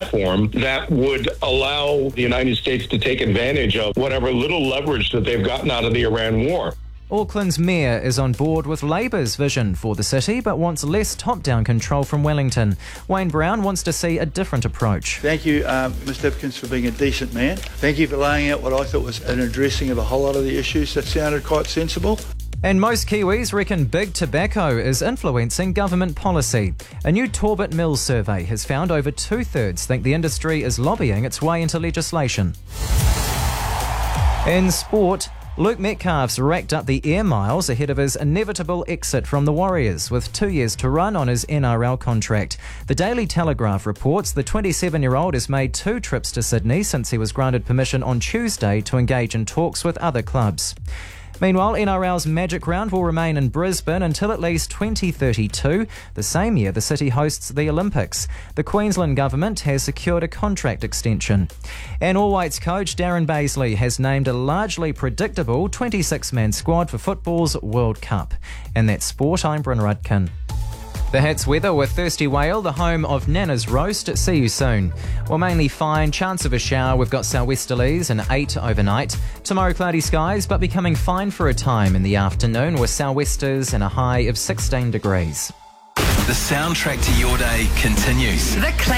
platform that would allow the United States to take advantage of whatever little leverage that they've gotten out of the Iran war. Auckland's mayor is on board with Labour's vision for the city but wants less top-down control from Wellington. Wayne Brown wants to see a different approach. Thank you, Mr Hipkins, for being a decent man. Thank you for laying out what I thought was an addressing of a whole lot of the issues that sounded quite sensible. And most Kiwis reckon big tobacco is influencing government policy. A new Torbit Mills survey has found over two-thirds think the industry is lobbying its way into legislation. In sport, Luke Metcalf's racked up the air miles ahead of his inevitable exit from the Warriors, with 2 years to run on his NRL contract. The Daily Telegraph reports the 27-year-old has made 2 trips to Sydney since he was granted permission on Tuesday to engage in talks with other clubs. Meanwhile, NRL's Magic Round will remain in Brisbane until at least 2032, the same year the city hosts the Olympics. The Queensland government has secured a contract extension. And All Whites coach Darren Bazley has named a largely predictable 26-man squad for football's World Cup. And that's sport. I'm Bryn Rudkin. The Hats weather with Thirsty Whale, the home of Nana's Roast. See you soon. Well, mainly fine, chance of a shower. We've got sou'westerlies and 8 overnight. Tomorrow, cloudy skies, but becoming fine for a time in the afternoon with sou'westers and a high of 16 degrees. The soundtrack to your day continues.